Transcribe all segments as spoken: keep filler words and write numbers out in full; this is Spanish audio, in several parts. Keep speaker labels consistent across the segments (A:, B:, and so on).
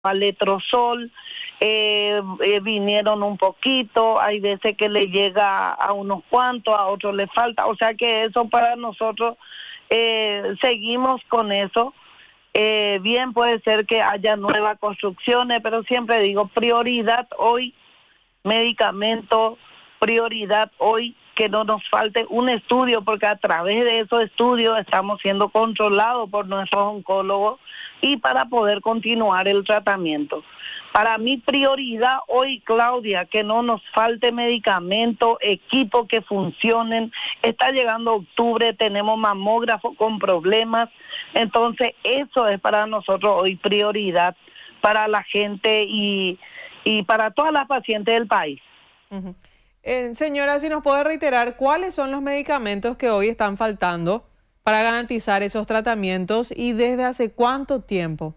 A: letrozol, eh, eh, vinieron un poquito, hay veces que le llega a unos cuantos, a otros le falta, o sea que eso para nosotros, eh, seguimos con eso. Eh, bien puede ser que haya nuevas construcciones, pero siempre digo, prioridad hoy, medicamento, prioridad hoy, que no nos falte un estudio, porque a través de esos estudios estamos siendo controlados por nuestros oncólogos y para poder continuar el tratamiento. Para mí prioridad hoy, Claudia, que no nos falte medicamento, equipos que funcionen. Está llegando octubre, tenemos mamógrafos con problemas, entonces eso es para nosotros hoy prioridad para la gente y, y para todas las pacientes del país.
B: Uh-huh. Eh, señora, si nos puede reiterar cuáles son los medicamentos que hoy están faltando para garantizar esos tratamientos y desde hace cuánto tiempo.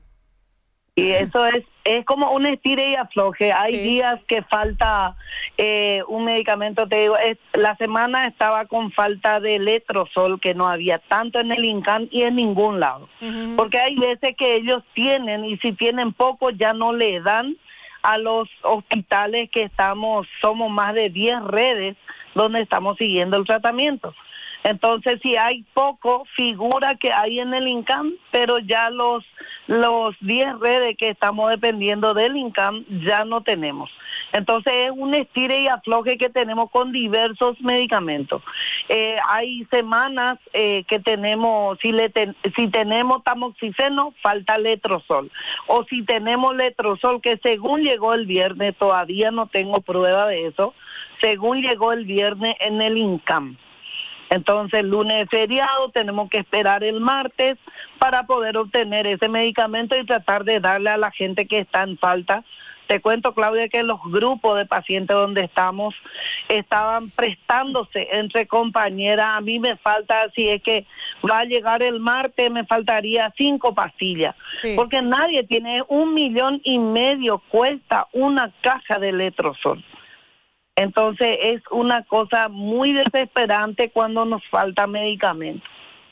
A: Y eso es es como un estire y afloje. Hay sí. días que falta eh, un medicamento, te digo, es, la semana estaba con falta de letrozol, que no había tanto en el INCAN y en ningún lado. Uh-huh. Porque hay veces que ellos tienen, y si tienen poco ya no le dan a los hospitales que estamos, somos más de diez redes donde estamos siguiendo el tratamiento. Entonces, si hay poco, figura que hay en el INCAM, pero ya los los diez redes que estamos dependiendo del INCAM ya no tenemos. Entonces, es un estire y afloje que tenemos con diversos medicamentos. Eh, hay semanas eh, que tenemos, si, le ten, si tenemos tamoxifeno, falta letrozol. O si tenemos letrozol, que según llegó el viernes, todavía no tengo prueba de eso, según llegó el viernes en el INCAM. Entonces, el lunes es feriado, tenemos que esperar el martes para poder obtener ese medicamento y tratar de darle a la gente que está en falta. Te cuento, Claudia, que los grupos de pacientes donde estamos estaban prestándose entre compañeras. A mí me falta, si es que va a llegar el martes, me faltaría cinco pastillas. Sí. Porque nadie tiene un millón y medio, cuesta una caja de letrozol. Entonces es una cosa muy desesperante cuando nos falta medicamento.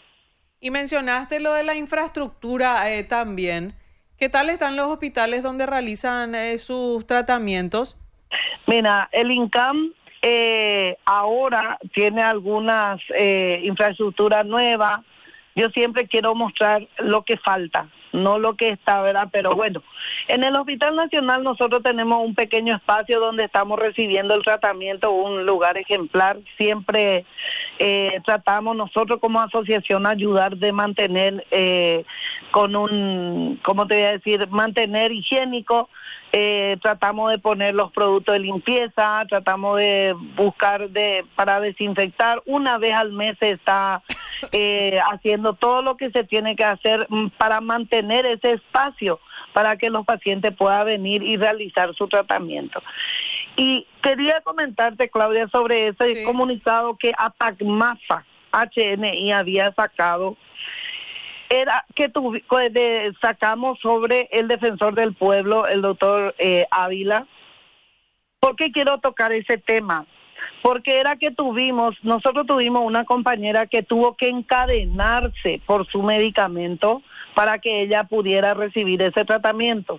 B: Y mencionaste lo de la infraestructura eh, también. ¿Qué tal están los hospitales donde realizan eh, sus tratamientos?
A: Mira, el INCAM eh, ahora tiene algunas eh, infraestructuras nuevas. Yo siempre quiero mostrar lo que falta, no lo que está, ¿verdad? Pero bueno, en el Hospital Nacional nosotros tenemos un pequeño espacio donde estamos recibiendo el tratamiento, un lugar ejemplar. Siempre eh, tratamos nosotros como asociación ayudar de mantener eh, con un, ¿cómo te voy a decir? Mantener higiénico. Eh, tratamos de poner los productos de limpieza, tratamos de buscar de para desinfectar. Una vez al mes se está eh, haciendo todo lo que se tiene que hacer para mantener ese espacio para que los pacientes puedan venir y realizar su tratamiento. Y quería comentarte, Claudia, sobre ese sí. comunicado que APACMAFA H N I había sacado. Era que tu, de, sacamos sobre el defensor del pueblo, el doctor eh, Ávila. ¿Por qué quiero tocar ese tema? Porque era que tuvimos, nosotros tuvimos una compañera que tuvo que encadenarse por su medicamento para que ella pudiera recibir ese tratamiento.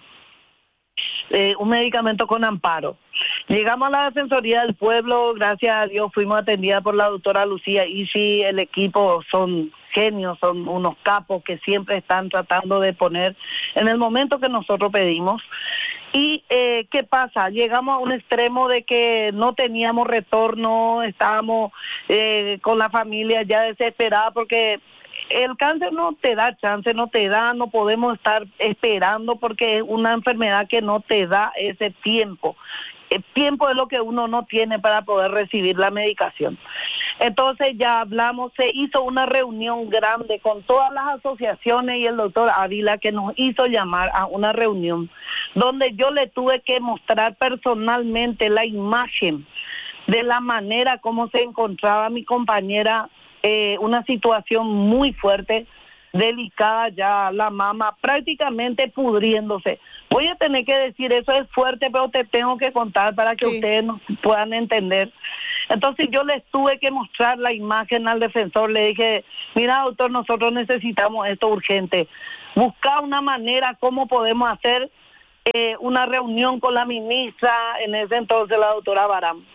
A: Eh, un medicamento con amparo. Llegamos a la Defensoría del Pueblo, gracias a Dios fuimos atendidas por la doctora Lucía y sí, el equipo son genios, son unos capos que siempre están tratando de poner en el momento que nosotros pedimos. Y eh, ¿qué pasa? Llegamos a un extremo de que no teníamos retorno, estábamos eh, con la familia ya desesperada porque el cáncer no te da chance, no te da, no podemos estar esperando porque es una enfermedad que no te da ese tiempo. El tiempo es lo que uno no tiene para poder recibir la medicación. Entonces ya hablamos, se hizo una reunión grande con todas las asociaciones y el doctor Ávila que nos hizo llamar a una reunión donde yo le tuve que mostrar personalmente la imagen de la manera como se encontraba mi compañera, eh, una situación muy fuerte, delicada ya, la mama prácticamente pudriéndose. Voy a tener que decir eso, es fuerte, pero te tengo que contar para que sí. ustedes nos puedan entender. Entonces yo les tuve que mostrar la imagen al defensor, le dije, mira doctor, nosotros necesitamos esto urgente, buscar una manera cómo podemos hacer eh, una reunión con la ministra, en ese entonces la doctora Baram.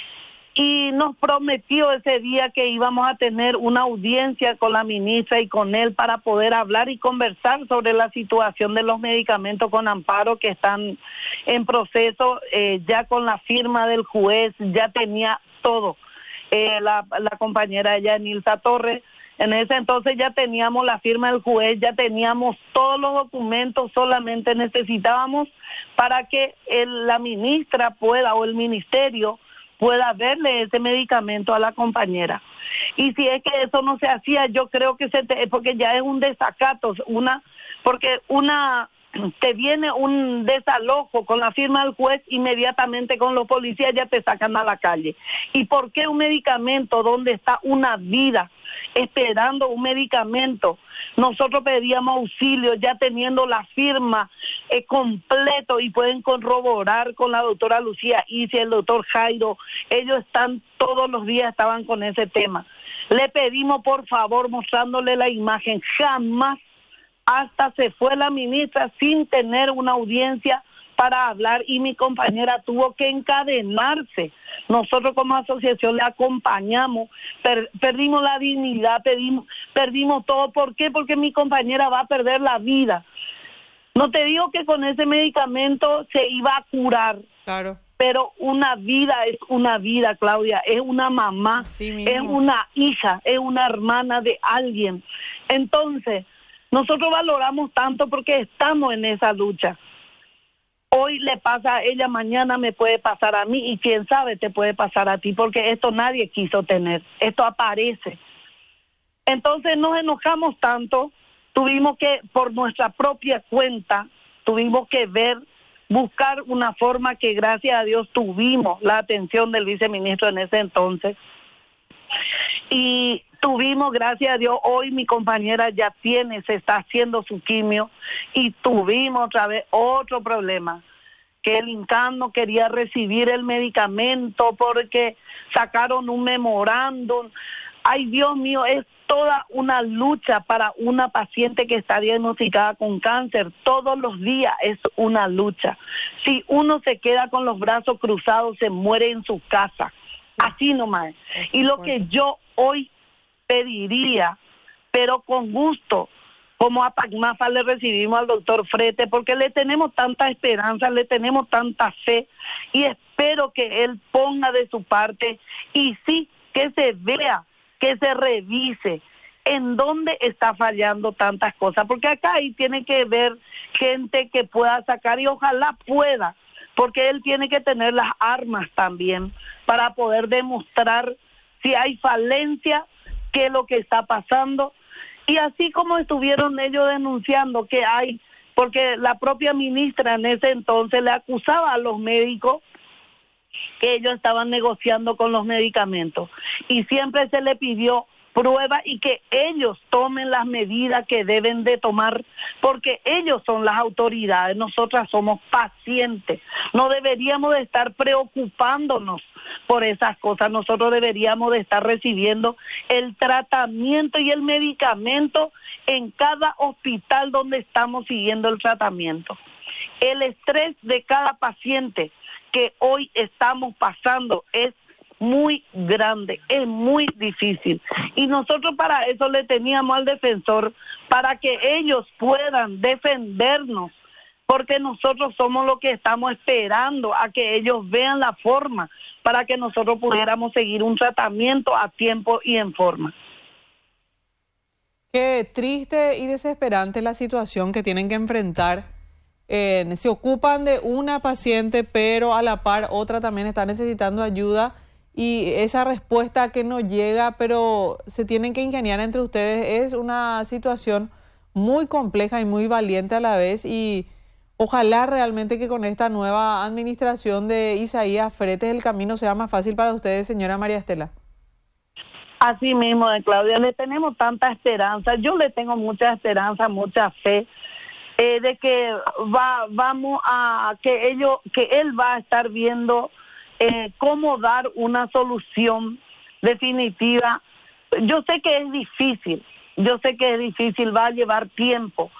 A: Y nos prometió ese día que íbamos a tener una audiencia con la ministra y con él para poder hablar y conversar sobre la situación de los medicamentos con amparo que están en proceso, eh, ya con la firma del juez, ya tenía todo. Eh, la, la compañera ella, Nilsa Torres, en ese entonces ya teníamos la firma del juez, ya teníamos todos los documentos, solamente necesitábamos para que el, la ministra pueda o el ministerio pueda verle ese medicamento a la compañera. Y si es que eso no se hacía, yo creo que se te, porque ya es un desacato, una, porque una te viene un desalojo con la firma del juez, inmediatamente con los policías ya te sacan a la calle. ¿Y por qué un medicamento donde está una vida esperando un medicamento? Nosotros pedíamos auxilio ya teniendo la firma eh, completo, y pueden corroborar con la doctora Lucía y el doctor Jairo, ellos están todos los días, estaban con ese tema. Le pedimos por favor, mostrándole la imagen, jamás, hasta se fue la ministra sin tener una audiencia para hablar, y mi compañera tuvo que encadenarse. Nosotros como asociación le acompañamos, per, perdimos la dignidad, perdimos, perdimos todo. ¿Por qué? Porque mi compañera va a perder la vida. No te digo que con ese medicamento se iba a curar,
B: claro,
A: pero una vida es una vida, Claudia, es una mamá, es una hija, es una hermana de alguien. Entonces, nosotros valoramos tanto porque estamos en esa lucha. Hoy le pasa a ella, mañana me puede pasar a mí, y quién sabe te puede pasar a ti, porque esto nadie quiso tener, esto aparece. Entonces nos enojamos tanto, tuvimos que, por nuestra propia cuenta, tuvimos que ver, buscar una forma que gracias a Dios tuvimos la atención del viceministro en ese entonces. Y tuvimos, gracias a Dios, hoy mi compañera ya tiene, se está haciendo su quimio, y tuvimos otra vez otro problema, que el INCAN no quería recibir el medicamento porque sacaron un memorándum. Ay, Dios mío, es toda una lucha para una paciente que está diagnosticada con cáncer. Todos los días es una lucha. Si uno se queda con los brazos cruzados, se muere en su casa. Así nomás. Y lo que yo hoy pediría, pero con gusto, como a Pacmafa le recibimos al doctor Frete, porque le tenemos tanta esperanza, le tenemos tanta fe, y espero que él ponga de su parte, y sí, que se vea, que se revise en dónde está fallando tantas cosas, porque acá ahí tiene que ver gente que pueda sacar, y ojalá pueda, porque él tiene que tener las armas también para poder demostrar si hay falencia, qué es lo que está pasando. Y así como estuvieron ellos denunciando que hay, porque la propia ministra en ese entonces le acusaba a los médicos que ellos estaban negociando con los medicamentos, y siempre se le pidió prueba y que ellos tomen las medidas que deben de tomar, porque ellos son las autoridades, nosotras somos pacientes, no deberíamos de estar preocupándonos por esas cosas, nosotros deberíamos de estar recibiendo el tratamiento y el medicamento en cada hospital donde estamos siguiendo el tratamiento. El estrés de cada paciente que hoy estamos pasando es muy grande, es muy difícil, y nosotros para eso le teníamos al defensor, para que ellos puedan defendernos, porque nosotros somos los que estamos esperando a que ellos vean la forma para que nosotros pudiéramos seguir un tratamiento a tiempo y en forma.
B: Qué triste y desesperante la situación que tienen que enfrentar. Eh, se ocupan de una paciente, pero a la par otra también está necesitando ayuda, y esa respuesta que no llega, pero se tienen que ingeniar entre ustedes. Es una situación muy compleja y muy valiente a la vez, y ojalá realmente que con esta nueva administración de Isaías Fretes el camino sea más fácil para ustedes, señora María Estela.
A: Así mismo, de Claudia, le tenemos tanta esperanza, yo le tengo mucha esperanza, mucha fe, eh, de que va, vamos a, que ellos, que él va a estar viendo Eh, cómo dar una solución definitiva. Yo sé que es difícil, yo sé que es difícil, va a llevar tiempo,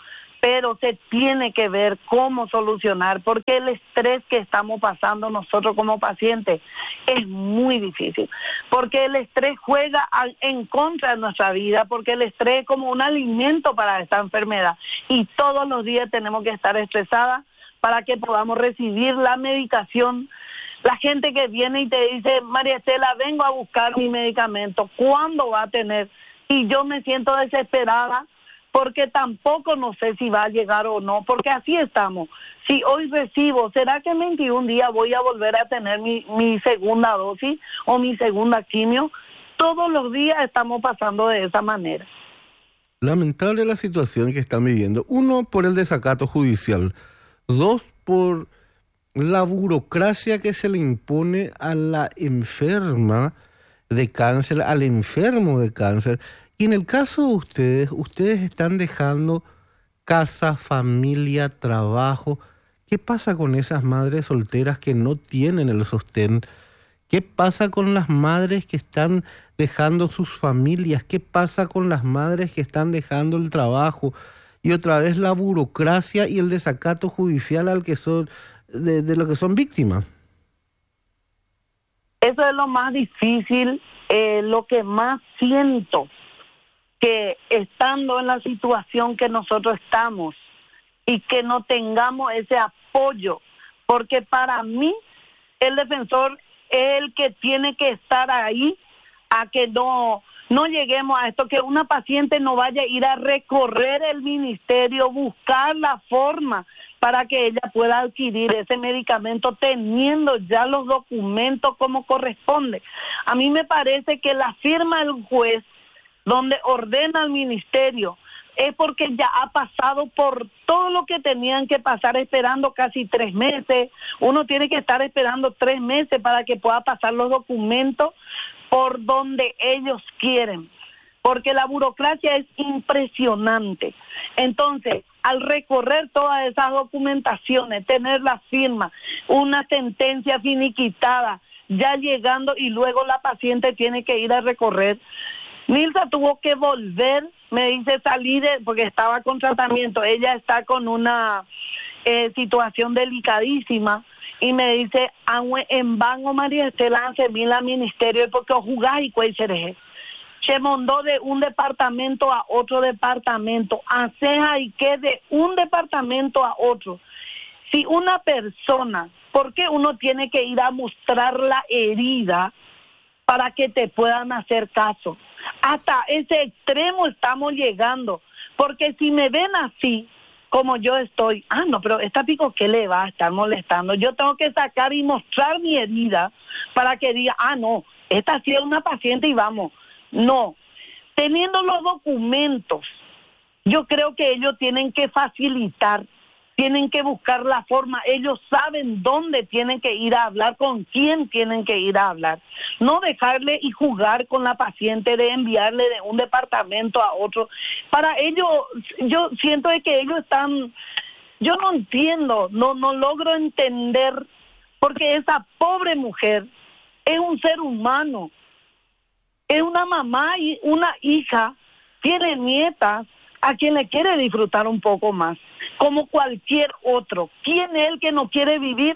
A: pero se tiene que ver cómo solucionar, porque el estrés que estamos pasando nosotros como pacientes es muy difícil, porque el estrés juega al, en contra de nuestra vida, porque el estrés es como un alimento para esta enfermedad, y todos los días tenemos que estar estresadas para que podamos recibir la medicación. La gente que viene y te dice, María Estela, vengo a buscar mi medicamento, ¿cuándo va a tener? Y yo me siento desesperada, porque tampoco no sé si va a llegar o no, porque así estamos. Si hoy recibo, ¿será que en veintiún días voy a volver a tener mi, mi segunda dosis o mi segunda quimio? Todos los días estamos pasando de esa manera.
C: Lamentable la situación que están viviendo. Uno, por el desacato judicial. Dos, por la burocracia que se le impone a la enferma de cáncer, al enfermo de cáncer. Y en el caso de ustedes, ustedes están dejando casa, familia, trabajo. ¿Qué pasa con esas madres solteras que no tienen el sostén? ¿Qué pasa con las madres que están dejando sus familias? ¿Qué pasa con las madres que están dejando el trabajo? Y otra vez la burocracia y el desacato judicial al que son, de, de lo que son víctimas.
A: Eso es lo más difícil, eh, lo que más siento, que estando en la situación que nosotros estamos y que no tengamos ese apoyo, porque para mí el defensor es el que tiene que estar ahí a que no, no lleguemos a esto, que una paciente no vaya a ir a recorrer el ministerio, buscar la forma para que ella pueda adquirir ese medicamento teniendo ya los documentos como corresponde. A mí me parece que la firma del juez donde ordena al ministerio, es porque ya ha pasado por todo lo que tenían que pasar esperando casi tres meses. Uno tiene que estar esperando tres meses para que pueda pasar los documentos por donde ellos quieren, porque la burocracia es impresionante. Entonces, al recorrer todas esas documentaciones, tener la firma, una sentencia finiquitada, ya llegando y luego la paciente tiene que ir a recorrer. Nilsa tuvo que volver, me dice, salir de, porque estaba con tratamiento. Ella está con una eh, situación delicadísima y me dice, en banco María Estela se vino al ministerio porque jugáis y cuál se se mandó de un departamento a otro departamento, aceja y que de un departamento a otro. Si una persona, ¿por qué uno tiene que ir a mostrar la herida para que te puedan hacer caso? Hasta ese extremo estamos llegando, porque si me ven así, como yo estoy, ah, no, pero esta pico, ¿qué le va a estar molestando? Yo tengo que sacar y mostrar mi herida para que diga, ah, no, esta sí es una paciente y vamos. No, teniendo los documentos, yo creo que ellos tienen que facilitar, tienen que buscar la forma, ellos saben dónde tienen que ir a hablar, con quién tienen que ir a hablar. No dejarle y jugar con la paciente de enviarle de un departamento a otro. Para ellos, yo siento que ellos están, yo no entiendo, no, no logro entender, porque esa pobre mujer es un ser humano, es una mamá y una hija, tiene nietas, a quien le quiere disfrutar un poco más, como cualquier otro. ¿Quién es el que no quiere vivir?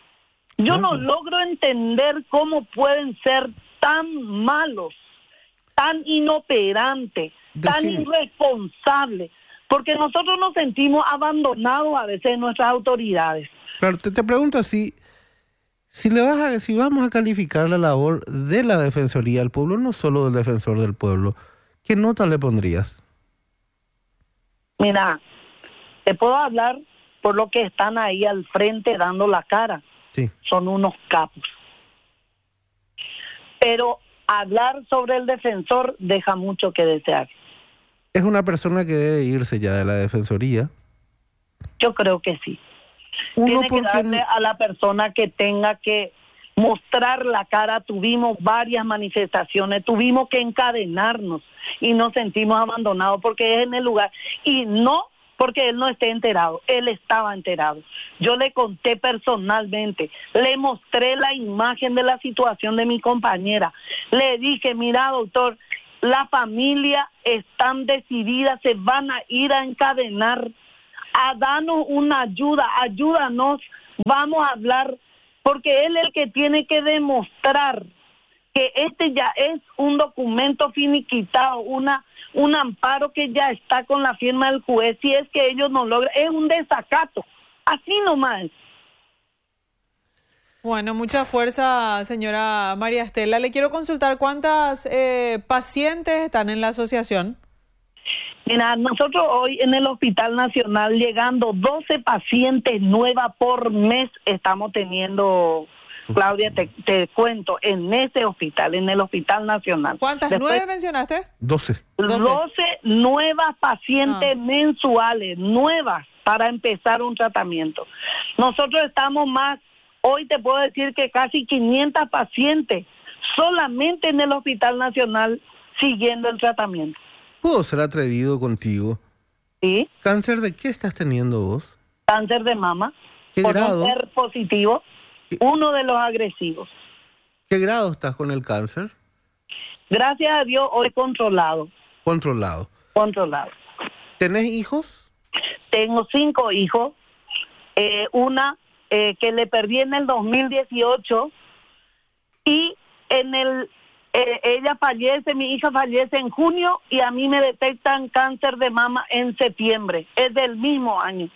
A: Yo no logro entender cómo pueden ser tan malos, tan inoperantes, tan irresponsables, porque nosotros nos sentimos abandonados a veces en nuestras autoridades.
C: Claro, te, te pregunto si, si, le vas a, si vamos a calificar la labor de la Defensoría del Pueblo, no solo del Defensor del Pueblo, ¿qué nota le pondrías?
A: Mira, te puedo hablar por lo que están ahí al frente dando la cara.
C: Sí.
A: Son unos capos. Pero hablar sobre el defensor deja mucho que desear.
C: ¿Es una persona que debe irse ya de la Defensoría?
A: Yo creo que sí.
C: Uno
A: Tiene que
C: porque...
A: darle a la persona que tenga que mostrar la cara. Tuvimos varias manifestaciones, tuvimos que encadenarnos y nos sentimos abandonados porque es en el lugar, y no porque él no esté enterado, él estaba enterado. Yo le conté personalmente, le mostré la imagen de la situación de mi compañera, le dije, mira doctor, la familia están decididas, se van a ir a encadenar a darnos una ayuda, ayúdanos, vamos a hablar, porque él es el que tiene que demostrar que este ya es un documento finiquitado, una un amparo que ya está con la firma del juez. Si es que ellos no logran, es un desacato, así nomás.
B: Bueno, mucha fuerza, señora María Estela. Le quiero consultar cuántas eh, pacientes están en la asociación.
A: Mira, nosotros hoy en el Hospital Nacional, llegando doce pacientes nuevas por mes, estamos teniendo, Claudia, te, te cuento, en ese hospital, en el Hospital Nacional.
B: ¿Cuántas?
A: Después,
B: ¿Nueve mencionaste?
C: doce.
A: doce nuevas pacientes
B: Ah.
A: mensuales, nuevas, para empezar un tratamiento. Nosotros estamos más, hoy te puedo decir que casi quinientas pacientes solamente en el Hospital Nacional siguiendo el tratamiento.
C: ¿Puedo ser atrevido contigo?
A: ¿Sí?
C: ¿Cáncer de qué estás teniendo vos?
A: Cáncer de mama,
C: ¿Qué
A: por
C: grado?
A: un ser positivo,
C: ¿Qué?
A: uno de los agresivos.
C: ¿Qué grado estás con el cáncer?
A: Gracias a Dios, hoy controlado,
C: Controlado.
A: controlado.
C: ¿Tenés hijos?
A: Tengo cinco hijos, eh, una eh, que le perdí en el dos mil dieciocho y en el eh, ella fallece, mi hija fallece en junio y a mí me detectan cáncer de mama en septiembre, es del mismo año.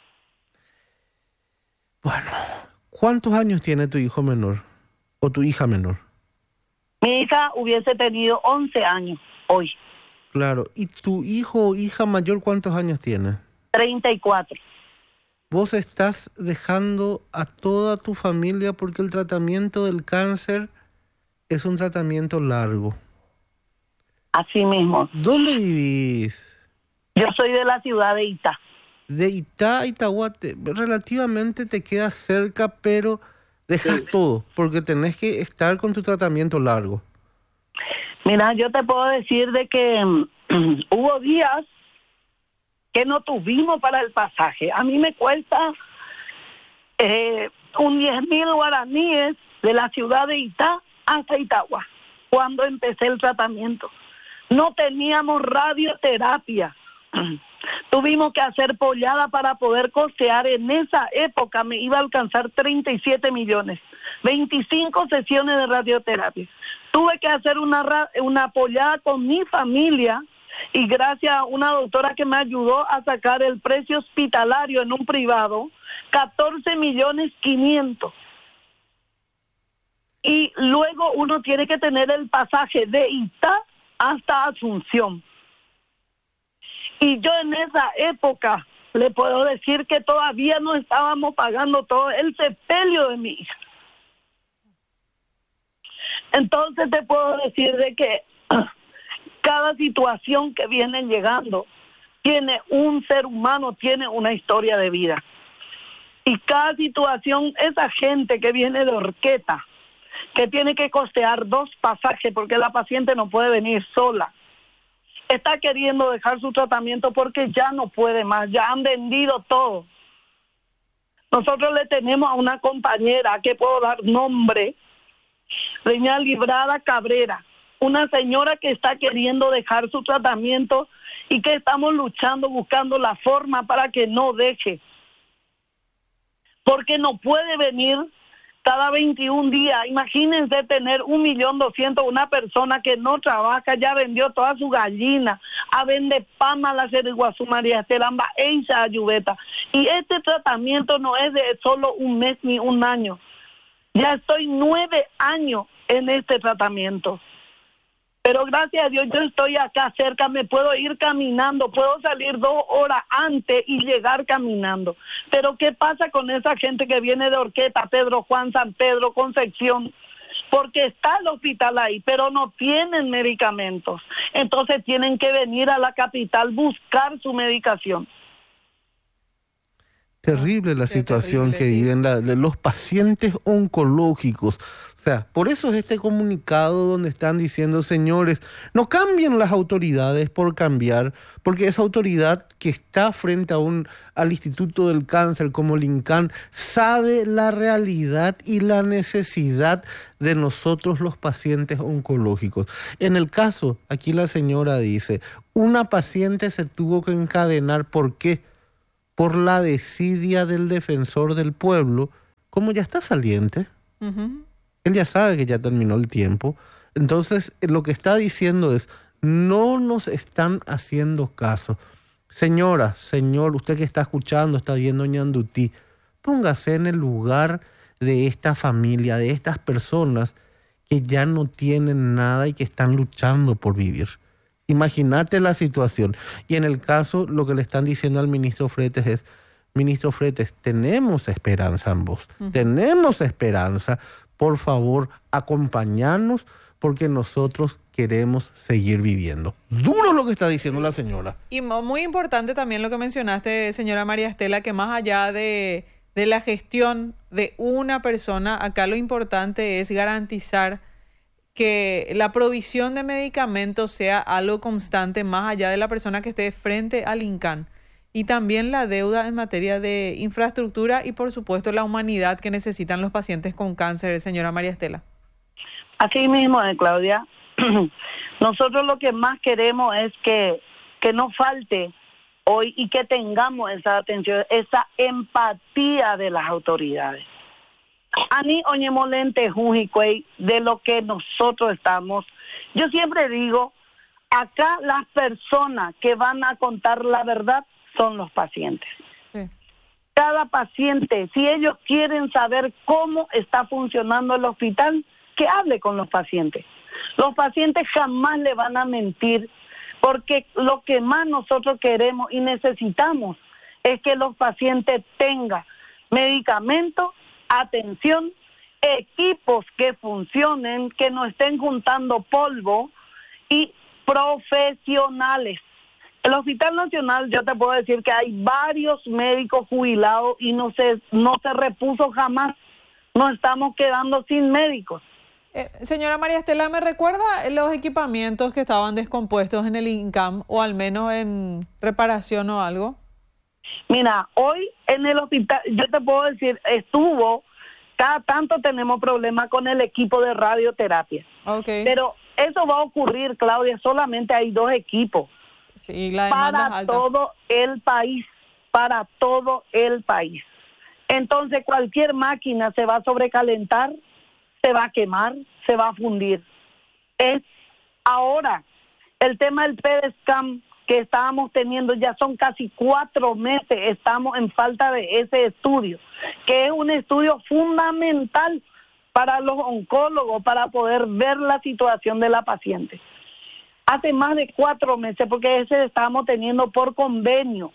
C: Bueno, ¿cuántos años tiene tu hijo menor o tu hija menor?
A: Mi hija hubiese tenido once años hoy,
C: Claro, ¿y tu hijo o hija mayor cuántos años tiene?
A: treinta y cuatro.
C: Vos estás dejando a toda tu familia porque el tratamiento del cáncer es un tratamiento largo.
A: Así mismo.
C: ¿Dónde vivís?
A: Yo soy de la ciudad de Itá.
C: De Itá a Itahuate, relativamente te quedas cerca, pero dejas
A: Sí.
C: todo, porque tenés que estar con tu tratamiento largo.
A: Mira, yo te puedo decir de que mm, hubo días que no tuvimos para el pasaje. A mí me cuesta eh, un diez mil guaraníes de la ciudad de Itá hasta Itagua, cuando empecé el tratamiento. No teníamos radioterapia. Tuvimos que hacer pollada para poder costear. En esa época me iba a alcanzar treinta y siete millones. veinticinco sesiones de radioterapia. Tuve que hacer una, ra- una pollada con mi familia y gracias a una doctora que me ayudó a sacar el precio hospitalario en un privado, catorce millones quinientos. Y luego uno tiene que tener el pasaje de Itá hasta Asunción. Y yo en esa época le puedo decir que todavía no estábamos pagando todo el sepelio de mi hija. Entonces te puedo decir de que cada situación que viene llegando tiene un ser humano, tiene una historia de vida. Y cada situación, esa gente que viene de Horqueta, que tiene que costear dos pasajes porque la paciente no puede venir sola, está queriendo dejar su tratamiento porque ya no puede más, ya han vendido todo. Nosotros le tenemos a una compañera, que puedo dar nombre, doña Librada Cabrera, una señora que está queriendo dejar su tratamiento y que estamos luchando, buscando la forma para que no deje. Porque no puede venir cada veintiún días. Imagínense tener un millón doscientos, una persona que no trabaja, ya vendió toda su gallina, a vende pama la Seriguazú María Estelamba, Eisa Ayubeta. Y este tratamiento no es de solo un mes ni un año. Ya estoy nueve años en este tratamiento. Pero gracias a Dios yo estoy acá cerca, me puedo ir caminando, puedo salir dos horas antes y llegar caminando. Pero ¿qué pasa con esa gente que viene de Horqueta, Pedro Juan, San Pedro, Concepción? Porque está el hospital ahí, pero no tienen medicamentos. Entonces tienen que venir a la capital buscar su medicación.
C: Terrible la
B: Qué
C: situación
B: terrible,
C: que
B: sí.
C: viven la- de los pacientes oncológicos. O sea, por eso es este comunicado donde están diciendo, señores, no cambien las autoridades por cambiar, porque esa autoridad que está frente a un al Instituto del Cáncer como el INCAN sabe la realidad y la necesidad de nosotros los pacientes oncológicos. En el caso, aquí la señora dice, una paciente se tuvo que encadenar, ¿por qué? por la desidia del defensor del pueblo, como ya está saliente, uh-huh. él ya sabe que ya terminó el tiempo, entonces lo que está diciendo es, no nos están haciendo caso. Señora, señor, usted que está escuchando, está viendo Ñandutí, póngase en el lugar de esta familia, de estas personas que ya no tienen nada y que están luchando por vivir. Imagínate la situación. Y en el caso, lo que le están diciendo al ministro Fretes es, ministro Fretes, tenemos esperanza en vos, uh-huh. tenemos esperanza, por favor, acompañarnos porque nosotros queremos seguir viviendo. Duro lo que está diciendo la señora.
B: Y muy importante también lo que mencionaste, señora María Estela, que más allá de, de la gestión de una persona, acá lo importante es garantizar que la provisión de medicamentos sea algo constante más allá de la persona que esté frente al INCAN. Y también la deuda en materia de infraestructura y, por supuesto, la humanidad que necesitan los pacientes con cáncer, señora María Estela.
A: Así mismo, eh, Claudia. Nosotros lo que más queremos es que, que no falte hoy y que tengamos esa atención, esa empatía de las autoridades. Ani oñemolente jujicuey de lo que nosotros estamos. Yo siempre digo, acá las personas que van a contar la verdad son los pacientes. Sí. Cada paciente, si ellos quieren saber cómo está funcionando el hospital, que hable con los pacientes. Los pacientes jamás le van a mentir, porque lo que más nosotros queremos y necesitamos es que los pacientes tengan medicamentos, atención, equipos que funcionen, que no estén juntando polvo y profesionales. El Hospital Nacional, yo te puedo decir que hay varios médicos jubilados y no se, no se repuso jamás. Nos estamos quedando sin médicos.
B: Eh, señora María Estela, ¿me recuerda los equipamientos que estaban descompuestos en el INCAM o al menos en reparación o algo?
A: Mira, hoy en el hospital, yo te puedo decir, estuvo, cada tanto tenemos problemas con el equipo de radioterapia. Okay. Pero eso va a ocurrir, Claudia, solamente hay dos equipos.
B: Sí, la demanda
A: para
B: es alta.
A: Todo el país, para todo el país. Entonces cualquier máquina se va a sobrecalentar, se va a quemar, se va a fundir. Es ahora el tema del P E D S-CAM que estábamos teniendo, ya son casi cuatro meses, estamos en falta de ese estudio, que es un estudio fundamental para los oncólogos, para poder ver la situación de la paciente. Hace más de cuatro meses, porque ese estamos teniendo por convenio.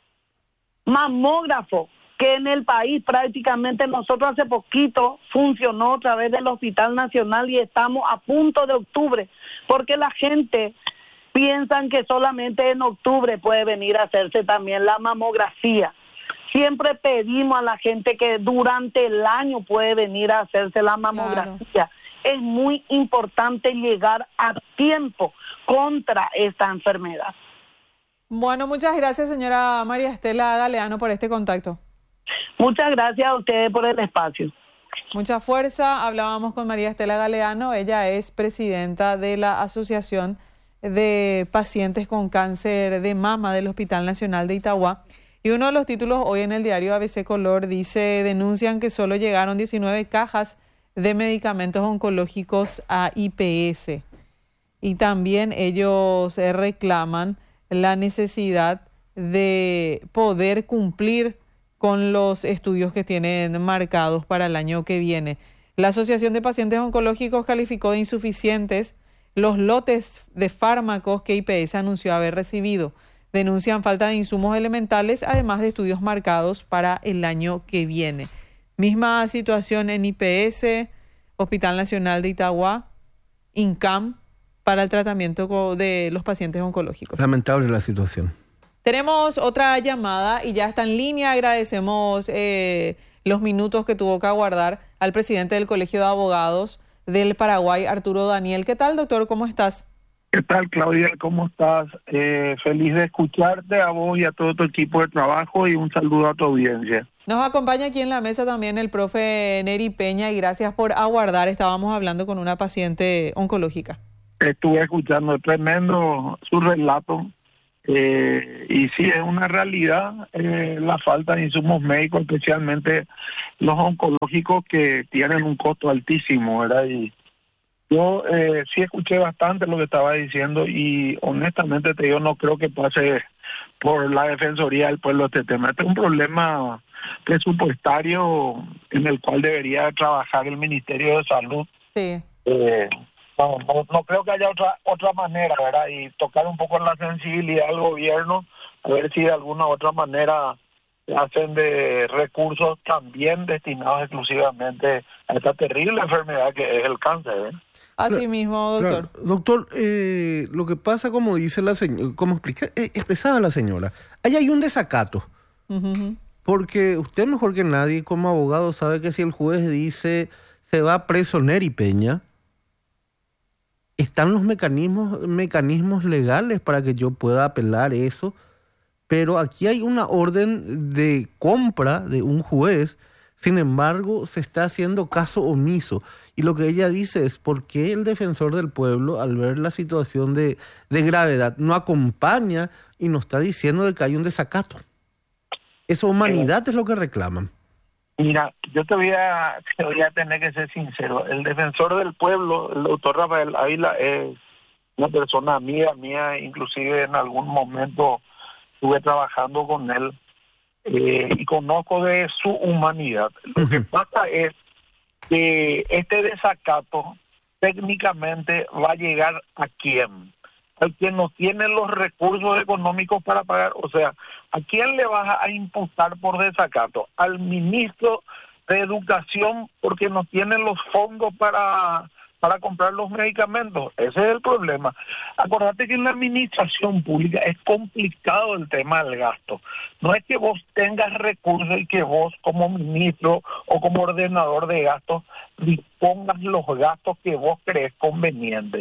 A: Mamógrafo, que en el país prácticamente nosotros hace poquito funcionó a través del Hospital Nacional y estamos a punto de octubre, porque la gente piensa que solamente en octubre puede venir a hacerse también la mamografía. Siempre pedimos a la gente que durante el año puede venir a hacerse la mamografía. Claro. Es muy importante llegar a tiempo contra esta enfermedad.
B: Bueno, muchas gracias, señora María Estela Galeano, por este contacto.
A: Muchas gracias a ustedes por el espacio.
B: Mucha fuerza. Hablábamos con María Estela Galeano. Ella es presidenta de la Asociación de Pacientes con Cáncer de Mama del Hospital Nacional de Itagua. Y uno de los títulos hoy en el diario A B C Color dice, denuncian que solo llegaron diecinueve cajas de medicamentos oncológicos a I P S. Y también ellos eh, reclaman la necesidad de poder cumplir con los estudios que tienen marcados para el año que viene. La Asociación de Pacientes Oncológicos calificó de insuficientes los lotes de fármacos que I P S anunció haber recibido. Denuncian falta de insumos elementales, además de estudios marcados para el año que viene. Misma situación en I P S, Hospital Nacional de Itagua, INCAM, para el tratamiento de los pacientes oncológicos.
C: Lamentable la situación.
B: Tenemos otra llamada y ya está en línea. Agradecemos eh, los minutos que tuvo que aguardar al presidente del Colegio de Abogados del Paraguay, Arturo Daniel. ¿Qué tal, doctor? ¿Cómo estás?
D: ¿Qué tal, Claudia? ¿Cómo estás? Eh, feliz de escucharte a vos y a todo tu equipo de trabajo y un saludo a tu audiencia.
B: Nos acompaña aquí en la mesa también el profe Neri Peña y gracias por aguardar. Estábamos hablando con una paciente oncológica.
D: Estuve escuchando tremendo su relato. Eh, y sí, es una realidad eh, la falta de insumos médicos, especialmente los oncológicos que tienen un costo altísimo, ¿verdad? Y yo eh, sí escuché bastante lo que estaba diciendo y honestamente te digo, no creo que pase por la Defensoría del Pueblo este tema. Este es un problema presupuestario en el cual debería trabajar el Ministerio de Salud.
B: Sí.
D: Eh, no, no, no creo que haya otra otra manera, ¿verdad? Y tocar un poco la sensibilidad del gobierno, a ver si de alguna otra manera hacen de recursos también destinados exclusivamente a esta terrible enfermedad que es el cáncer, ¿eh?
B: Así
C: Claro,
B: mismo, doctor.
C: Claro. Doctor, eh, lo que pasa, como dice la señora, como explica, eh, expresaba la señora, ahí hay un desacato.
B: Ujú.
C: Porque usted mejor que nadie como abogado sabe que si el juez dice se va preso Neri Peña, están los mecanismos, mecanismos legales para que yo pueda apelar eso, pero aquí hay una orden de compra de un juez, sin embargo se está haciendo caso omiso. Y lo que ella dice es por qué el defensor del pueblo, al ver la situación de, de gravedad, no acompaña y nos está diciendo de que hay un desacato. Esa humanidad es lo que reclaman.
D: Mira, yo te voy a, te voy a tener que ser sincero. El defensor del pueblo, el doctor Rafael Ávila, es una persona amiga mía, inclusive en algún momento estuve trabajando con él eh, y conozco de su humanidad. Lo
C: Ujú.
D: que pasa es que este desacato técnicamente va a llegar a quién, al que no tiene los recursos económicos para pagar. O sea, ¿a quién le vas a imputar por desacato? Al ministro de Educación, porque no tiene los fondos para para comprar los medicamentos. Ese es el problema. Acordate que en la administración pública es complicado el tema del gasto. No es que vos tengas recursos y que vos como ministro o como ordenador de gastos dispongas los gastos que vos crees convenientes.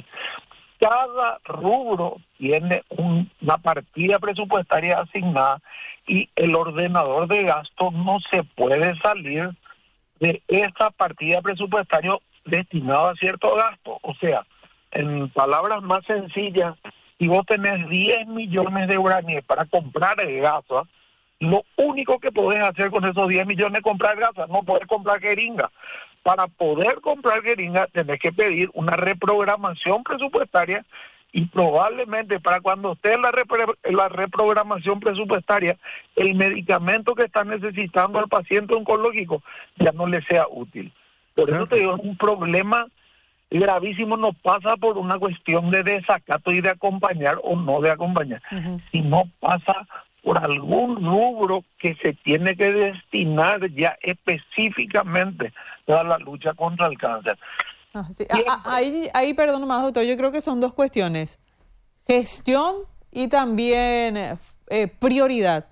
D: Cada rubro tiene un, una partida presupuestaria asignada y el ordenador de gastos no se puede salir de esa partida presupuestaria destinada a cierto gasto. O sea, en palabras más sencillas, si vos tenés diez millones de guaraníes para comprar el gas, ¿eh? Lo único que podés hacer con esos diez millones es comprar gas, no podés comprar jeringa. Para poder comprar jeringa tenés que pedir una reprogramación presupuestaria y probablemente para cuando esté en la, repro la reprogramación presupuestaria, el medicamento que está necesitando al paciente oncológico ya no le sea útil. Por eso te digo, es un problema gravísimo, no pasa por una cuestión de desacato y de acompañar o no de acompañar, uh-huh. sino pasa por algún rubro que se tiene que destinar ya específicamente a la lucha contra el cáncer.
B: Ah, sí. ah, ahí, ahí, perdón más, doctor, yo creo que son dos cuestiones, gestión y también eh, prioridad.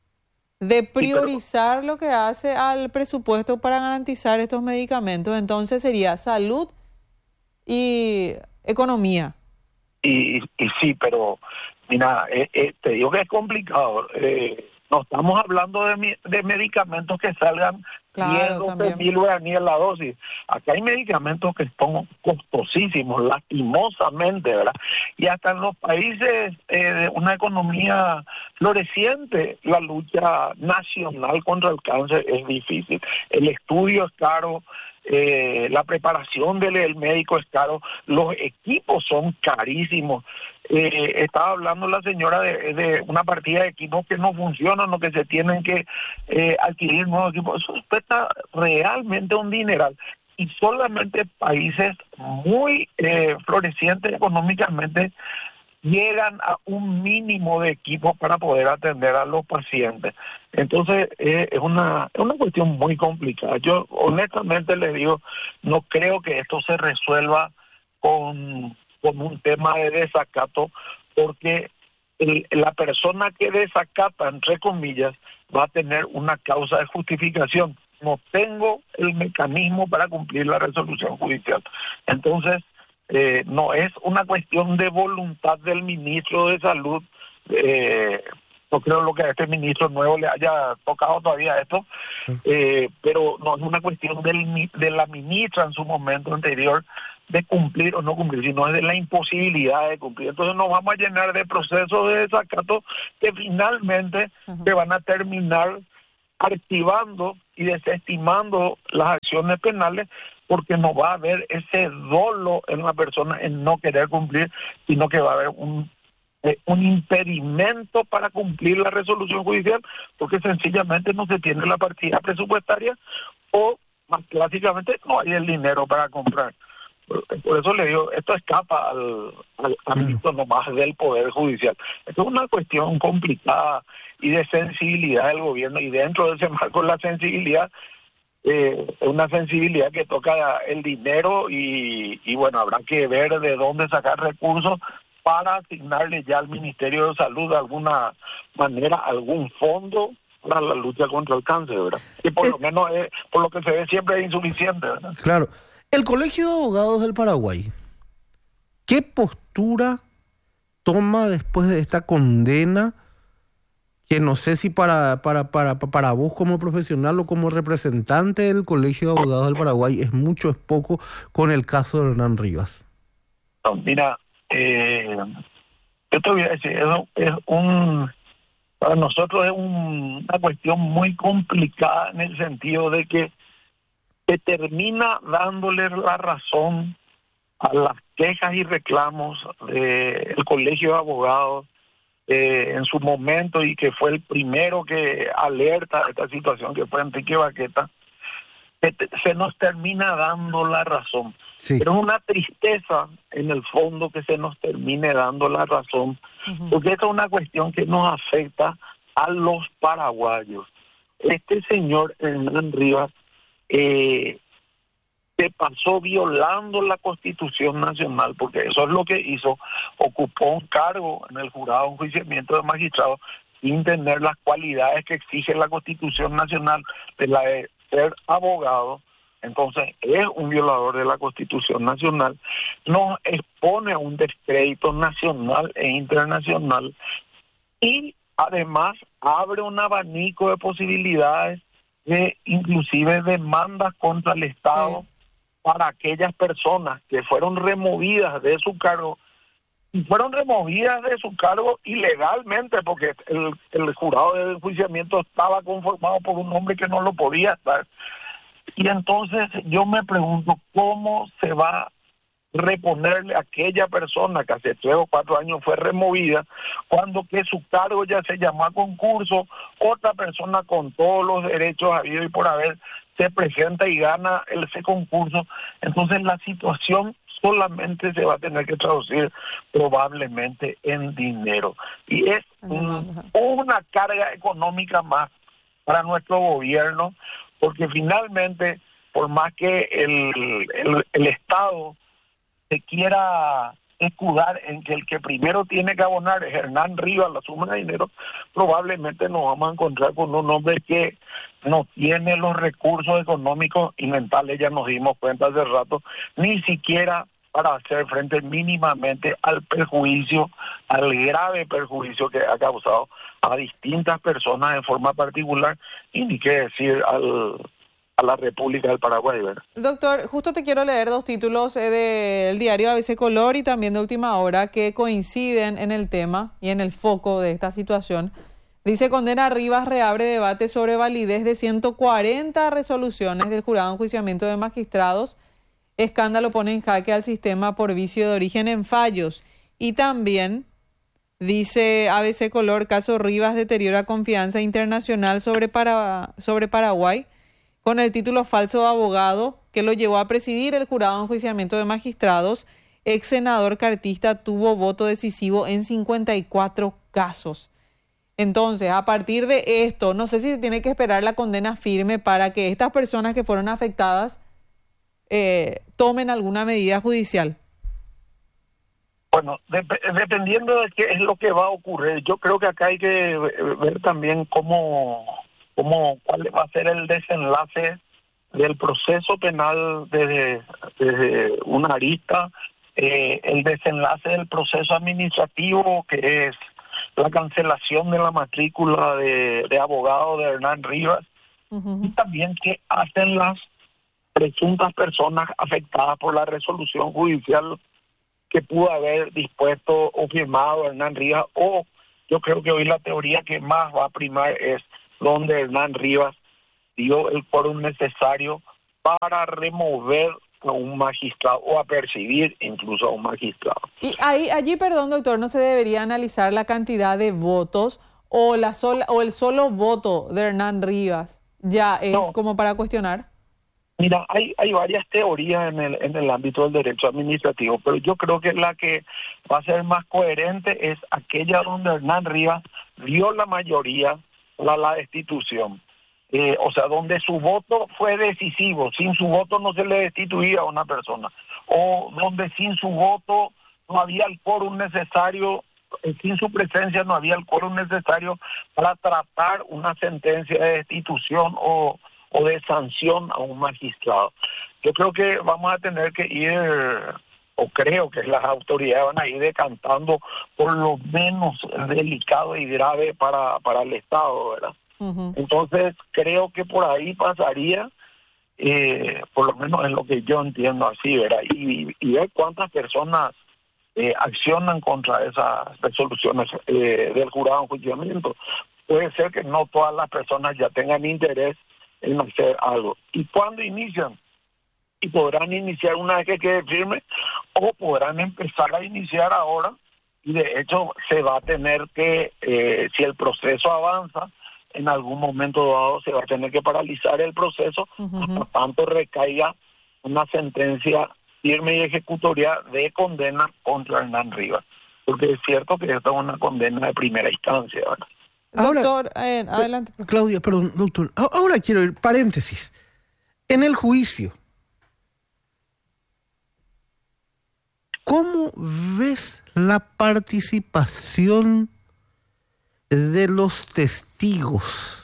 B: De priorizar sí, pero... lo que hace al presupuesto para garantizar estos medicamentos. Entonces sería salud y economía.
D: Y, y sí, pero mira, eh, eh, te digo que es complicado. Eh, no estamos hablando de, de medicamentos que salgan diez, doce mil guaraníes la dosis. Acá hay medicamentos que son costosísimos, lastimosamente, ¿verdad? Y hasta en los países eh, de una economía floreciente, la lucha nacional contra el cáncer es difícil. El estudio es caro, eh, la preparación del, del médico es caro, los equipos son carísimos. Eh, estaba hablando la señora de, de una partida de equipos que no funcionan o que se tienen que eh, adquirir nuevos equipos. Eso cuesta realmente un dineral. Y solamente países muy eh, florecientes económicamente llegan a un mínimo de equipos para poder atender a los pacientes. Entonces eh, es una es una cuestión muy complicada. Yo honestamente les digo, no creo que esto se resuelva con... con un tema de desacato, porque el, la persona que desacata, entre comillas, va a tener una causa de justificación. No tengo el mecanismo para cumplir la resolución judicial. Entonces, eh, no es una cuestión de voluntad del ministro de Salud. Eh, no creo lo que a este ministro nuevo le haya tocado todavía esto, eh, pero no es una cuestión del, de la ministra en su momento anterior, de cumplir o no cumplir, sino es de la imposibilidad de cumplir. Entonces nos vamos a llenar de procesos de desacato que finalmente uh-huh. se van a terminar archivando y desestimando las acciones penales, porque no va a haber ese dolo en la persona en no querer cumplir, sino que va a haber un, eh, un impedimento para cumplir la resolución judicial, porque sencillamente no se tiene la partida presupuestaria o, más clásicamente, no hay el dinero para comprar. Por eso le digo, esto escapa al, al ámbito nomás del Poder Judicial. Esto es una cuestión complicada y de sensibilidad del gobierno, y dentro de ese marco la sensibilidad eh, es una sensibilidad que toca el dinero y, y bueno, habrá que ver de dónde sacar recursos para asignarle ya al Ministerio de Salud de alguna manera algún fondo para la lucha contra el cáncer, ¿verdad? Que por lo menos, es, por lo que se ve, siempre es insuficiente, ¿verdad?
C: Claro. El Colegio de Abogados del Paraguay, ¿qué postura toma después de esta condena? Que no sé si para, para, para, para vos como profesional o como representante del Colegio de Abogados del Paraguay es mucho o es poco con el caso de Hernán Rivas.
D: No, mira, eh, yo te voy a decir, eso es un, para nosotros es un, una cuestión muy complicada en el sentido de que se termina dándole la razón a las quejas y reclamos del Colegio de Abogados eh, en su momento, y que fue el primero que alerta a esta situación, que fue Enrique Baqueta. Se, se nos termina dando la razón. Sí. Pero es una tristeza en el fondo que se nos termine dando la razón, uh-huh. porque esta es una cuestión que nos afecta a los paraguayos. Este señor Hernán Rivas Eh, se pasó violando la Constitución Nacional, porque eso es lo que hizo. Ocupó un cargo en el jurado de enjuiciamiento de magistrados sin tener las cualidades que exige la Constitución Nacional, de la de ser abogado. Entonces es un violador de la Constitución Nacional, nos expone a un descrédito nacional e internacional, y además abre un abanico de posibilidades de inclusive demandas contra el Estado, sí. para aquellas personas que fueron removidas de su cargo, y fueron removidas de su cargo ilegalmente, porque el, el jurado de enjuiciamiento estaba conformado por un hombre que no lo podía estar. Y entonces yo me pregunto, ¿cómo se va a reponerle a aquella persona que hace tres o cuatro años fue removida, cuando que su cargo ya se llamó a concurso, otra persona con todos los derechos habidos y por haber se presenta y gana ese concurso? Entonces la situación solamente se va a tener que traducir probablemente en dinero, y es un, una carga económica más para nuestro gobierno, porque finalmente, por más que el, el, el Estado se quiera escudar en que el que primero tiene que abonar es Hernán Rivas la suma de dinero, probablemente nos vamos a encontrar con un hombre que no tiene los recursos económicos y mentales, ya nos dimos cuenta hace rato, ni siquiera para hacer frente mínimamente al perjuicio, al grave perjuicio que ha causado a distintas personas en forma particular, y ni qué decir al... a la República del Paraguay, ¿verdad?
B: Doctor, justo te quiero leer dos títulos eh, del diario A B C Color y también de Última Hora que coinciden en el tema y en el foco de esta situación. Dice: condena a Rivas, reabre debate sobre validez de ciento cuarenta resoluciones del jurado de enjuiciamiento de magistrados. Escándalo pone en jaque al sistema por vicio de origen en fallos. Y también dice A B C Color: caso Rivas deteriora confianza internacional sobre, para, sobre Paraguay, con el título falso de abogado que lo llevó a presidir el jurado de enjuiciamiento de magistrados. Ex senador cartista tuvo voto decisivo en cincuenta y cuatro casos. Entonces, a partir de esto, no sé si se tiene que esperar la condena firme para que estas personas que fueron afectadas eh, tomen alguna medida judicial.
D: Bueno, de, dependiendo de qué es lo que va a ocurrir, yo creo que acá hay que ver también cómo... Cómo, cuál va a ser el desenlace del proceso penal desde, desde una arista, eh, el desenlace del proceso administrativo, que es la cancelación de la matrícula de, de abogado de Hernán Rivas, uh-huh. y también qué hacen las presuntas personas afectadas por la resolución judicial que pudo haber dispuesto o firmado Hernán Rivas, o yo creo que hoy la teoría que más va a primar es donde Hernán Rivas dio el quórum necesario para remover a un magistrado o a percibir incluso a un magistrado.
B: Y ahí, allí, perdón, doctor, ¿no se debería analizar la cantidad de votos o la sola, o el solo voto de Hernán Rivas ya es
D: No.
B: como para cuestionar?
D: Mira, hay, hay varias teorías en el, en el ámbito del derecho administrativo, pero yo creo que la que va a ser más coherente es aquella donde Hernán Rivas dio la mayoría a la destitución. Eh, o sea, donde su voto fue decisivo, sin su voto no se le destituía a una persona, o donde sin su voto no había el quórum necesario, eh, sin su presencia no había el quórum necesario para tratar una sentencia de destitución o, o de sanción a un magistrado. Yo creo que vamos a tener que ir, o creo que las autoridades van a ir decantando por lo menos delicado y grave para, para el Estado, ¿verdad? Uh-huh. Entonces creo que por ahí pasaría, eh, por lo menos en lo que yo entiendo así, ¿verdad? Y, y ver cuántas personas eh, accionan contra esas resoluciones eh, del jurado de enjuiciamiento. Puede ser que no todas las personas ya tengan interés en hacer algo. ¿Y cuándo inician? Y podrán iniciar una vez que quede firme, o podrán empezar a iniciar ahora, y de hecho se va a tener que, eh, si el proceso avanza, en algún momento dado se va a tener que paralizar el proceso, uh-huh, hasta tanto recaiga una sentencia firme y ejecutoria de condena contra Hernán Rivas. Porque es cierto que esta es una condena de primera instancia, ¿verdad?
B: Ahora, doctor, eh, adelante.
C: Claudia, perdón, doctor. Ahora quiero ir, paréntesis. En el juicio, ¿cómo ves la participación de los testigos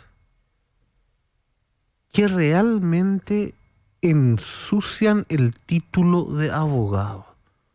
C: que realmente ensucian el título de abogado?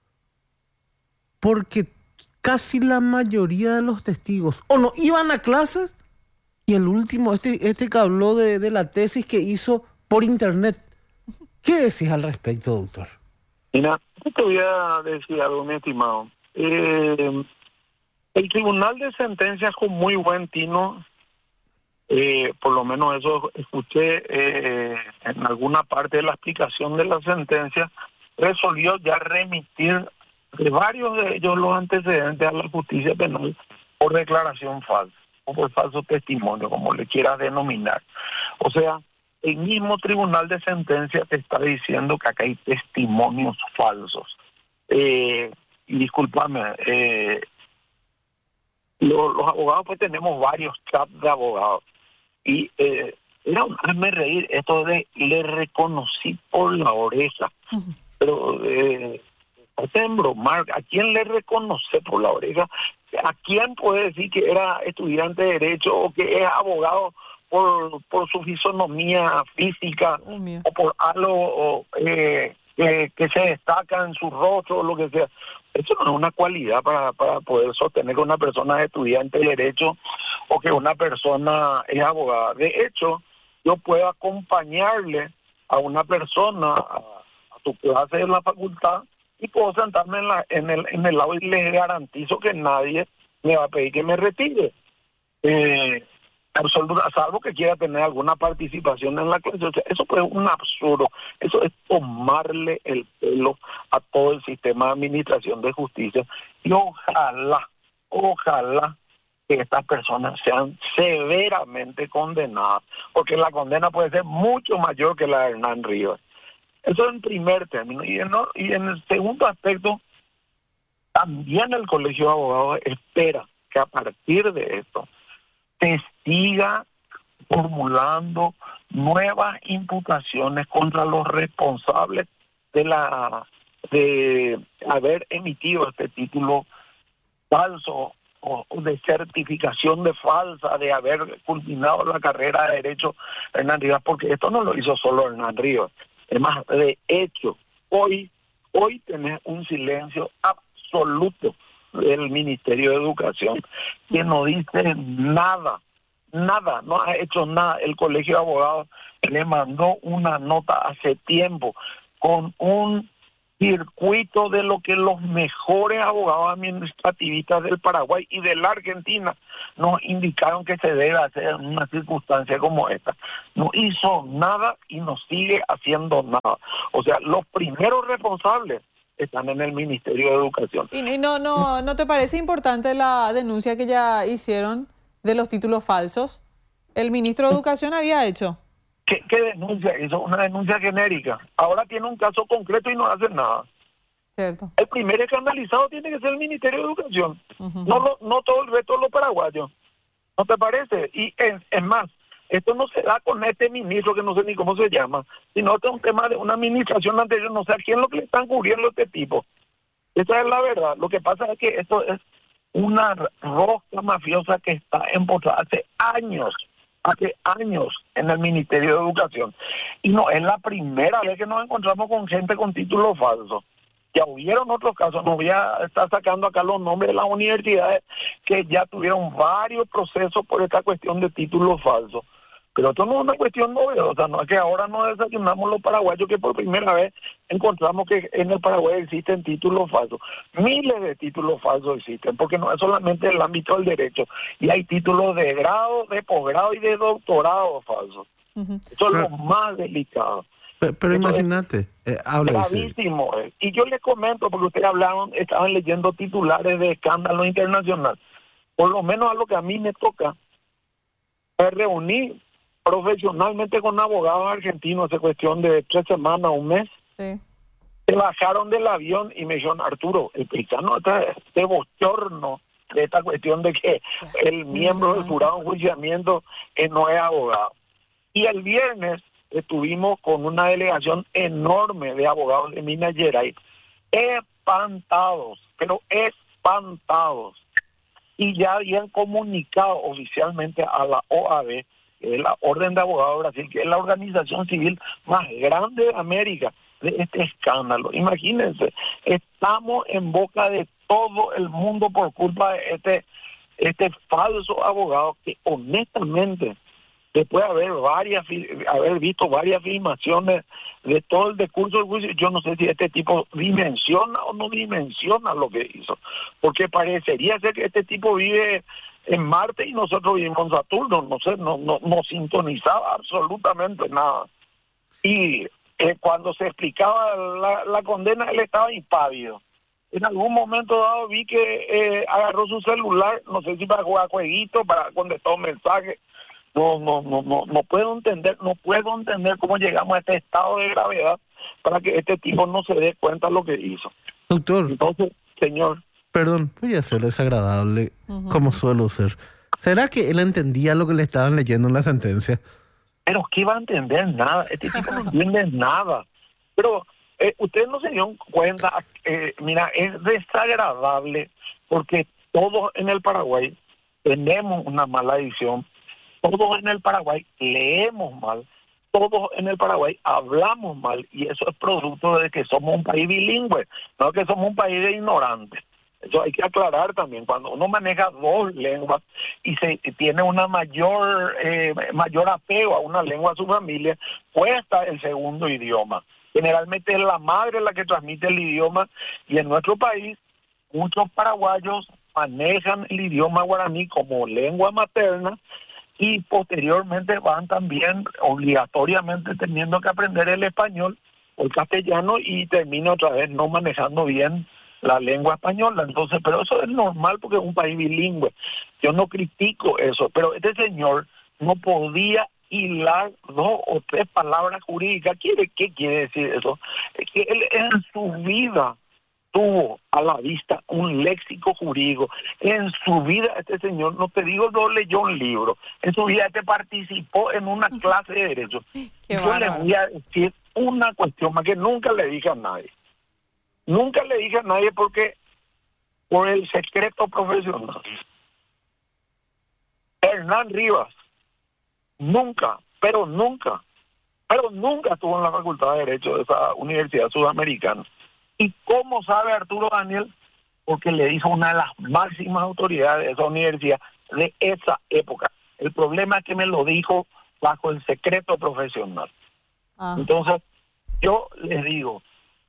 C: Porque casi la mayoría de los testigos o no iban a clases, y el último, este, este que habló de, de la tesis que hizo por internet. ¿Qué decís al respecto, doctor?
D: Mira, te voy a decir algo, mi estimado. Eh... El Tribunal de Sentencias, con muy buen tino, eh, por lo menos eso escuché eh, en alguna parte de la explicación de la sentencia, resolvió ya remitir de varios de ellos los antecedentes a la justicia penal por declaración falsa o por falso testimonio, como le quieras denominar. O sea, el mismo Tribunal de Sentencias te está diciendo que acá hay testimonios falsos. Eh, y discúlpame, eh, Los, los abogados pues tenemos varios chats de abogados y eh, era un hazme reír esto de le reconocí por la oreja, uh-huh. Pero eh, en bromar, ¿a quién le reconoce por la oreja? ¿A quién puede decir que era estudiante de derecho o que es abogado por, por su fisonomía física, uh-huh, o por algo o, eh, que, que se destaca en su rostro o lo que sea? Eso no es una cualidad para, para poder sostener que una persona es estudiante de derecho o que una persona es abogada. De hecho, yo puedo acompañarle a una persona a, a su clase de la facultad y puedo sentarme en, la, en, el, en el lado y le garantizo que nadie me va a pedir que me retire. Eh, absoluta, salvo que quiera tener alguna participación en la clase. O sea, eso pues es un absurdo. Eso es tomarle el pelo a todo el sistema de administración de justicia. Y ojalá, ojalá que estas personas sean severamente condenadas, porque la condena puede ser mucho mayor que la de Hernán Rivas. Eso en primer término. Y en, y en el segundo aspecto, también el Colegio de Abogados espera que a partir de esto se siga formulando nuevas imputaciones contra los responsables de la de haber emitido este título falso o, o de certificación de falsa, de haber culminado la carrera de Derecho Hernán Rivas, porque esto no lo hizo solo Hernán Rivas. Es más, de hecho, hoy, hoy tenés un silencio absoluto del Ministerio de Educación, que no dice nada nada, no ha hecho nada. El Colegio de Abogados le mandó una nota hace tiempo con un circuito de lo que los mejores abogados administrativistas del Paraguay y de la Argentina nos indicaron que se debe hacer en una circunstancia como esta. No hizo nada y no sigue haciendo nada. O sea, los primeros responsables están en el Ministerio de Educación.
B: ¿Y, y no, no, no te parece importante la denuncia que ya hicieron de los títulos falsos? El ministro de Educación había hecho.
D: ¿Qué, qué denuncia hizo? Una denuncia genérica. Ahora tiene un caso concreto y no hace nada.
B: Cierto.
D: El primer escandalizado tiene que ser el Ministerio de Educación.
B: Uh-huh.
D: No, lo, no todo el resto de los paraguayos. ¿No te parece? Y es, es más, esto no se da con este ministro que no sé ni cómo se llama, sino que es un tema de una administración anterior, no sé a quién es lo que le están cubriendo a este tipo. Esa es la verdad. Lo que pasa es que esto es una rosca mafiosa que está empotrada hace años, hace años en el Ministerio de Educación. Y no es la primera vez que nos encontramos con gente con títulos falsos. Ya hubieron otros casos, no voy a estar sacando acá los nombres de las universidades que ya tuvieron varios procesos por esta cuestión de títulos falsos. Pero esto no es una cuestión novedosa, no es que ahora nos desayunamos los paraguayos que por primera vez encontramos que en el Paraguay existen títulos falsos. Miles de títulos falsos existen, porque no es solamente el ámbito del derecho, y hay títulos de grado, de posgrado y de doctorado falsos. Uh-huh. Eso es lo más delicado.
C: Pero, pero imagínate, eh, habla
D: gravísimo. Eh. Y yo les comento, porque ustedes hablaron, estaban leyendo titulares de escándalo internacional. Por lo menos a lo que a mí me toca, me reuní profesionalmente con abogados argentinos hace cuestión de tres semanas, un mes.
B: Sí.
D: Se bajaron del avión y me dijeron, Arturo, explícanos este, este bochorno de esta cuestión de que el miembro del jurado de enjuiciamiento eh, no es abogado. Y el viernes estuvimos con una delegación enorme de abogados de Minas Gerais, espantados, pero espantados. Y ya habían comunicado oficialmente a la O A B, que es la Orden de Abogados de Brasil, que es la organización civil más grande de América, de este escándalo. Imagínense, estamos en boca de todo el mundo por culpa de este, este falso abogado que honestamente, después de haber varias haber visto varias filmaciones de todo el discurso del juicio, yo no sé si este tipo dimensiona o no dimensiona lo que hizo, porque parecería ser que este tipo vive en Marte y nosotros vivimos en Saturno, no sé, no, no, no sintonizaba absolutamente nada. Y eh, cuando se explicaba la, la condena, él estaba impávido. En algún momento dado vi que eh, agarró su celular, no sé si para jugar jueguito, para contestar un mensaje. No, no, no, no, no puedo entender, no puedo entender cómo llegamos a este estado de gravedad para que este tipo no se dé cuenta de lo que hizo.
C: Doctor.
D: Entonces, señor.
C: Perdón, voy a ser desagradable, uh-huh. como suelo ser. ¿Será que él entendía lo que le estaban leyendo en la sentencia?
D: Pero ¿qué va a entender? Nada, este tipo no entiende nada. Pero eh, ustedes no se dieron cuenta, eh, mira, es desagradable porque todos en el Paraguay tenemos una mala edición. Todos en el Paraguay leemos mal, todos en el Paraguay hablamos mal, y eso es producto de que somos un país bilingüe, no que somos un país de ignorantes. Eso hay que aclarar también. Cuando uno maneja dos lenguas y se tiene una mayor eh, mayor apego a una lengua a su familia, cuesta el segundo idioma. Generalmente es la madre la que transmite el idioma, y en nuestro país muchos paraguayos manejan el idioma guaraní como lengua materna, y posteriormente van también obligatoriamente teniendo que aprender el español o el castellano, y termina otra vez no manejando bien la lengua española. Entonces, pero eso es normal porque es un país bilingüe. Yo no critico eso, pero este señor no podía hilar dos o tres palabras jurídicas. ¿Quiere, ¿Qué quiere decir eso? Es que él en su vida tuvo a la vista un léxico jurídico. En su vida este señor, no te digo, no leyó un libro, en su vida este participó en una clase de derecho. Yo le voy a decir una cuestión más que nunca le dije a nadie. Nunca le dije a nadie porque por el secreto profesional. Hernán Rivas nunca, pero nunca, pero nunca estuvo en la Facultad de Derecho de esa Universidad Sudamericana. ¿Y cómo sabe Arturo Daniel? Porque le dijo una de las máximas autoridades de esa universidad de esa época, El problema es que me lo dijo bajo el secreto profesional. Ah. Entonces, yo les digo,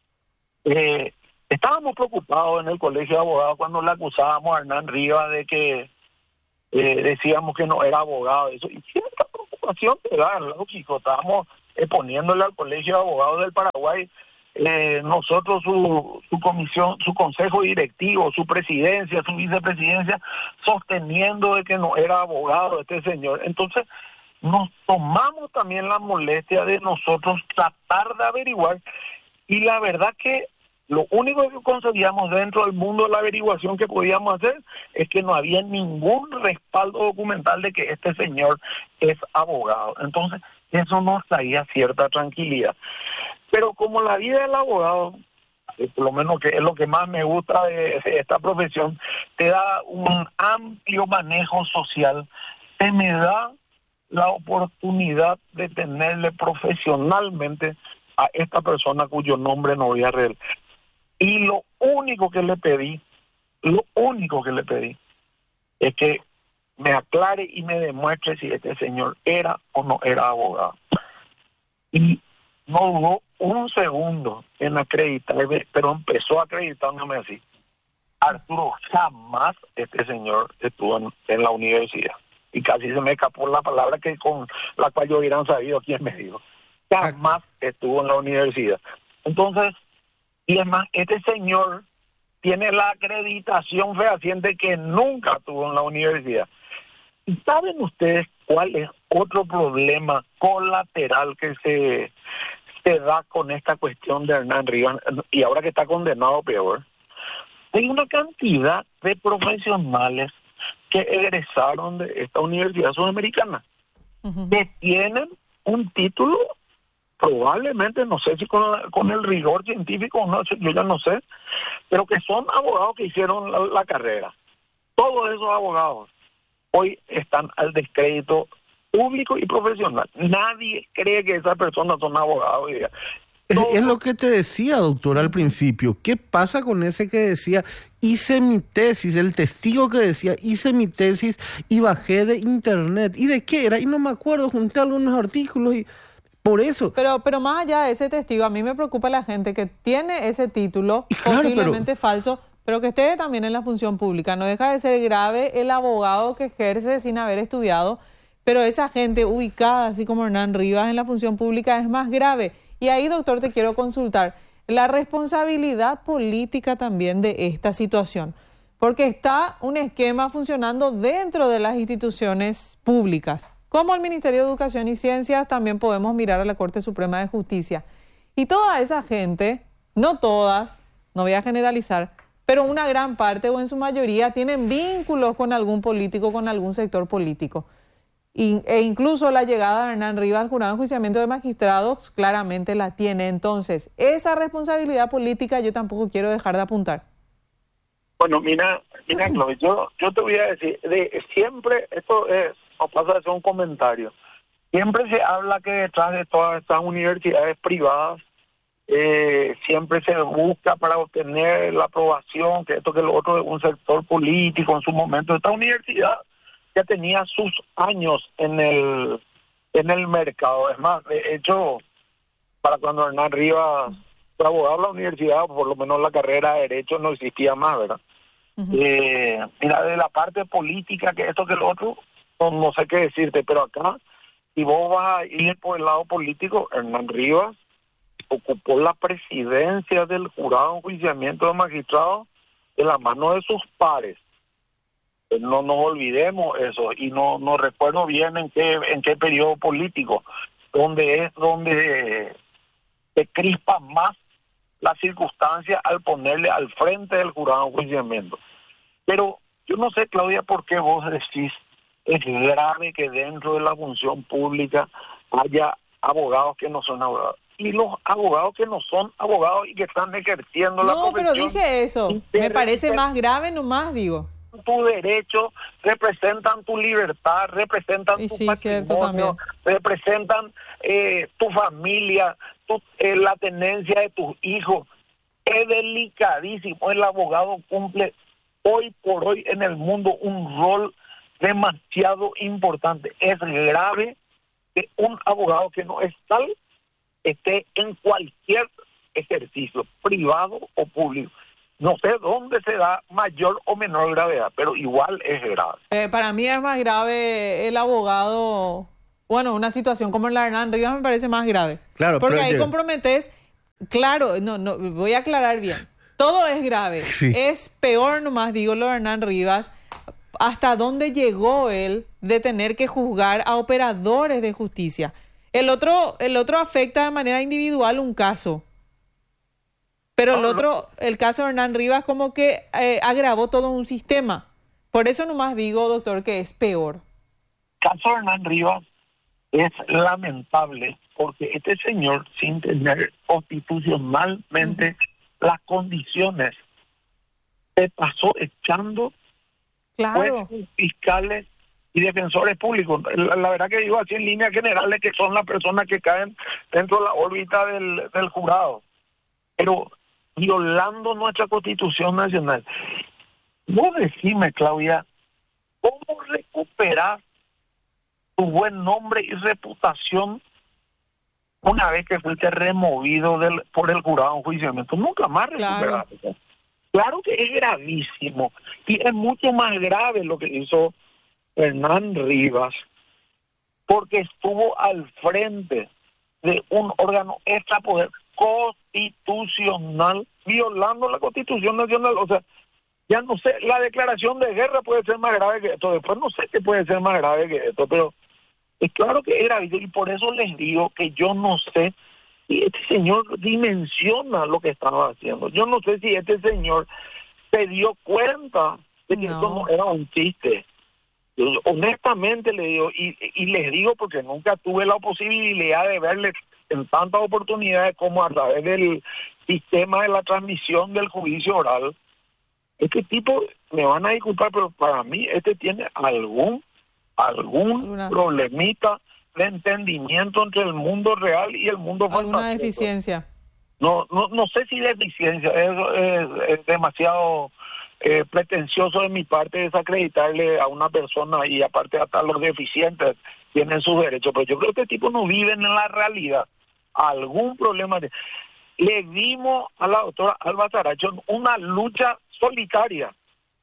D: eh, estábamos preocupados en el colegio de abogados cuando le acusábamos a Hernán Rivas de que eh, decíamos que no era abogado. Eso, y cierta preocupación te da, lógico, estábamos exponiéndole al colegio de abogados del Paraguay, eh, nosotros su, su comisión, su consejo directivo, su presidencia, su vicepresidencia, sosteniendo de que no era abogado este señor. Entonces, nos tomamos también la molestia de nosotros tratar de averiguar, y la verdad que lo único que conseguíamos dentro del mundo de la averiguación que podíamos hacer es que no había ningún respaldo documental de que este señor es abogado. Entonces, eso nos traía cierta tranquilidad. Pero como la vida del abogado, eh, por lo menos que es lo que más me gusta de, de esta profesión, te da un amplio manejo social, te me da la oportunidad de tenerle profesionalmente a esta persona cuyo nombre no voy a revelar. Y lo único que le pedí, lo único que le pedí, es que me aclare y me demuestre si este señor era o no era abogado. Y no dudó un segundo en acreditarme, pero empezó acreditándome así. Arturo, jamás este señor estuvo en, en la universidad. Y casi se me escapó la palabra que con la cual yo hubieran sabido quién me dijo. Jamás estuvo en la universidad. Entonces, y es más, este señor tiene la acreditación fehaciente que nunca estuvo en la universidad. ¿Y saben ustedes cuál es otro problema colateral que se, se da con esta cuestión de Hernán Rivas? Y ahora que está condenado, peor. Hay una cantidad de profesionales que egresaron de esta universidad sudamericana, uh-huh, que tienen un título, probablemente, no sé si con, con el rigor científico, no, yo ya no sé, pero que son abogados que hicieron la, la carrera. Todos esos abogados hoy están al descrédito público y profesional. Nadie cree que esas personas son abogados.
C: Es, es lo que te decía, doctor, al principio. ¿Qué pasa con ese que decía, hice mi tesis, el testigo que decía, hice mi tesis y bajé de internet? ¿Y de qué era? Y no me acuerdo, junté algunos artículos y por eso.
B: Pero pero más allá de ese testigo, a mí me preocupa la gente que tiene ese título, claro, posiblemente pero... falso, pero que esté también en la función pública. No deja de ser grave el abogado que ejerce sin haber estudiado, pero esa gente ubicada, así como Hernán Rivas, en la función pública es más grave. Y ahí, doctor, te quiero consultar la responsabilidad política también de esta situación, porque está un esquema funcionando dentro de las instituciones públicas. Como el Ministerio de Educación y Ciencias, también podemos mirar a la Corte Suprema de Justicia. Y toda esa gente, no todas, no voy a generalizar, pero una gran parte o en su mayoría tienen vínculos con algún político, con algún sector político. Y, e incluso la llegada de Hernán Rivas al jurado de enjuiciamiento de magistrados claramente la tiene. Entonces, esa responsabilidad política yo tampoco quiero dejar de apuntar.
D: Bueno, mira, mira, Chloe, yo, yo te voy a decir, de siempre, esto es, no pasa de ser un comentario, siempre se habla que detrás de todas estas universidades privadas, eh, siempre se busca para obtener la aprobación, que esto que lo otro de un sector político en su momento. Esta universidad ya tenía sus años en el en el mercado. Es más, de hecho, para cuando Hernán Rivas fue abogado de la universidad, por lo menos la carrera de Derecho no existía más, ¿verdad? Uh-huh. Eh, mira, de la parte política, que esto que lo otro, no, no sé qué decirte, pero acá, si vos vas a ir por el lado político, Hernán Rivas ocupó la presidencia del jurado de enjuiciamiento de magistrados de la mano de sus pares. No nos olvidemos eso, y no no recuerdo bien en qué en qué periodo político, donde es donde se crispa más la circunstancia al ponerle al frente del jurado de enjuiciamiento. Pero yo no sé, Claudia, por qué vos decís es grave que dentro de la función pública haya abogados que no son abogados. Y los abogados que no son abogados y que están ejerciendo la profesión.
B: No, pero dije eso. Me parece más grave nomás, digo.
D: Tu derecho, representan tu libertad, representan y tu sí, patrimonio, representan eh, tu familia, tu, eh, la tenencia de tus hijos. Es delicadísimo. El abogado cumple hoy por hoy en el mundo un rol demasiado importante. Es grave que un abogado que no es tal esté en cualquier ejercicio, privado o público. No sé dónde se da mayor o menor gravedad, pero igual es grave.
B: Eh, para mí es más grave el abogado, bueno, una situación como la de Hernán Rivas me parece más grave.
C: Claro,
B: porque
C: pero
B: ahí
C: que...
B: comprometes, claro, no, no, voy a aclarar bien. Todo es grave.
C: Sí.
B: Es peor nomás, digo, lo de Hernán Rivas, hasta dónde llegó él de tener que juzgar a operadores de justicia. El otro, el otro afecta de manera individual un caso. Pero el otro, el caso de Hernán Rivas, como que eh, agravó todo un sistema. Por eso nomás digo, doctor, que es peor.
D: El caso de Hernán Rivas es lamentable porque este señor, sin tener constitucionalmente uh-huh. las condiciones, se pasó echando
B: claro.
D: jueces, fiscales y defensores públicos. La, la verdad que digo así en líneas generales que son las personas que caen dentro de la órbita del, del jurado. Pero violando nuestra Constitución Nacional. Vos decime, Claudia, ¿cómo recuperar tu buen nombre y reputación una vez que fuiste removido del, por el jurado en juiciamiento? Nunca más recuperar. Claro. claro que es gravísimo. Y es mucho más grave lo que hizo Hernán Rivas, porque estuvo al frente de un órgano extrapoder constitucional, violando la Constitución Nacional. O sea, ya no sé, la declaración de guerra puede ser más grave que esto, después no sé qué puede ser más grave que esto, pero es claro que es grave, y por eso les digo que yo no sé si este señor dimensiona lo que estaba haciendo. Yo no sé si este señor se dio cuenta de que no. esto no era un chiste. Yo, honestamente le digo, y, y les digo porque nunca tuve la posibilidad de verle en tantas oportunidades como a través del sistema de la transmisión del juicio oral. Este tipo, me van a disculpar, pero para mí este tiene algún algún Una. problemita de entendimiento entre el mundo real y el mundo fantástico.
B: Alguna deficiencia.
D: No, no, no sé si deficiencia, eso es, es demasiado eh, pretencioso de mi parte desacreditarle a una persona, y aparte hasta los deficientes tienen sus derechos, pero yo creo que este tipo no vive en la realidad. Algún problema de... Le dimos a la doctora Alba Saracho una lucha solitaria.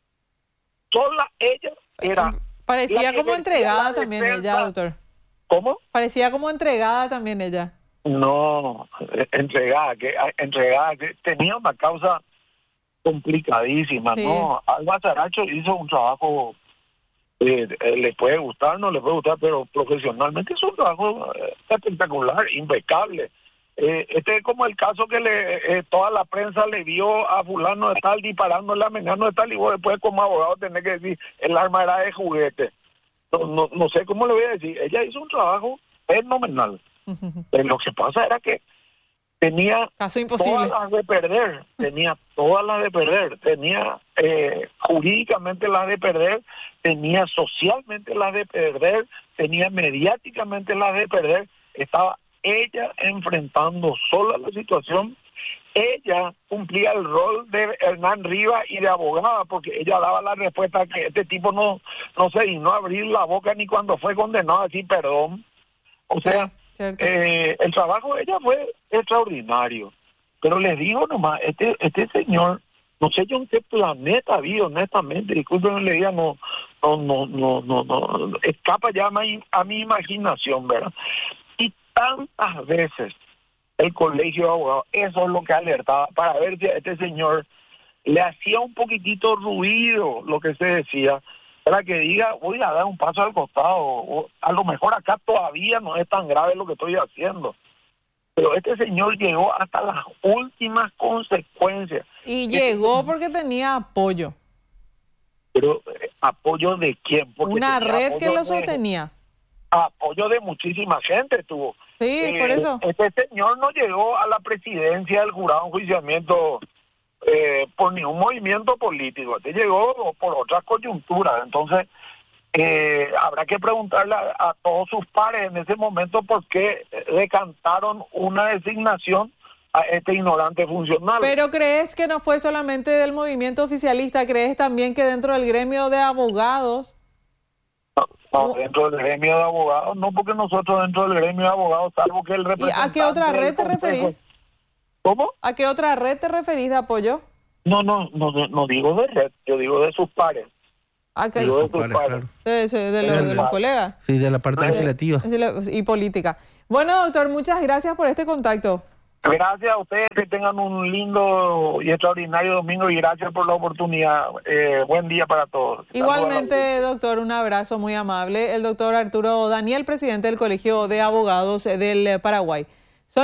D: Sola ella era...
B: Parecía como entregada también ella, doctor.
D: ¿Cómo?
B: Parecía como entregada también ella.
D: No, entregada, que entregada, que tenía una causa complicadísima, sí. ¿no? Alba Saracho hizo un trabajo, eh, eh, le puede gustar, no le puede gustar, pero profesionalmente es un trabajo eh, espectacular, impecable. Eh, este es como el caso que le eh, toda la prensa le vio a fulano de tal disparándole a mengano de tal, y vos después como abogado tenés que decir el arma era de juguete. No, no, no sé cómo le voy a decir. Ella hizo un trabajo fenomenal. Uh-huh. Pero lo que pasa era que tenía
B: Caso imposible.
D: todas las de perder, tenía todas las de perder, tenía eh, jurídicamente las de perder, tenía socialmente las de perder, tenía mediáticamente las de perder. Estaba ella enfrentando sola la situación. Ella cumplía el rol de Hernán Rivas y de abogada, porque ella daba la respuesta que este tipo no no se dignó a abrir la boca ni cuando fue condenado a decir perdón. O sea, eh, el trabajo de ella fue extraordinario. Pero les digo nomás, este este señor, no sé yo en qué planeta vive, honestamente, disculpen, le diga, no, no, no, no, no, no, escapa ya a mi, a mi imaginación, ¿verdad? Y tantas veces el colegio de abogados, eso es lo que alertaba, para ver si a este señor le hacía un poquitito ruido lo que se decía, para que diga, voy a dar un paso al costado, o a lo mejor acá todavía no es tan grave lo que estoy haciendo. Pero este señor llegó hasta las últimas consecuencias.
B: Y llegó porque tenía apoyo.
D: Pero, ¿apoyo de quién? Porque
B: una red que lo
D: de,
B: sostenía.
D: Apoyo de muchísima gente tuvo.
B: Sí,
D: eh,
B: por eso.
D: Este señor no llegó a la presidencia del jurado en juiciamiento eh, por ningún movimiento político. Este llegó por otras coyunturas. Entonces, eh, habrá que preguntarle a, a todos sus pares en ese momento por qué decantaron una designación a este ignorante funcionario.
B: Pero ¿crees que no fue solamente del movimiento oficialista? ¿Crees también que dentro del gremio de abogados
D: No, dentro del gremio de abogados, no, porque nosotros dentro del gremio de abogados, salvo que el
B: ¿Y
D: representante...
B: a qué otra red
D: del
B: te
D: consejo-
B: referís?
D: ¿Cómo?
B: ¿A qué otra red te referís de apoyo?
D: No, no, no, no digo de red, yo digo de sus pares.
B: ¿A qué?
D: Digo de sus
C: Pares,
D: pares.
C: claro.
B: De, de- de los, de los colegas.
C: Sí, de la parte
D: Sí.
C: legislativa.
B: Y política. Bueno, doctor, muchas gracias por este contacto.
D: Gracias a ustedes, que tengan un lindo y extraordinario domingo y gracias por la oportunidad. Eh, buen día para todos.
B: Igualmente, doctor, un abrazo muy amable. El doctor Arturo Daniel, presidente del Colegio de Abogados del Paraguay.